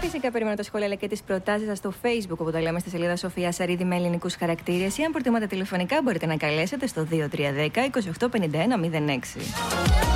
φυσικά περιμένω τα σχόλια αλλά και τις προτάσεις σας στο Facebook, όπου τα λέμε στη σελίδα Σοφία Σαρίδη με ελληνικούς χαρακτήρες. Ή αν προτιμάτε τηλεφωνικά, μπορείτε να καλέσετε στο 2310 2851 06.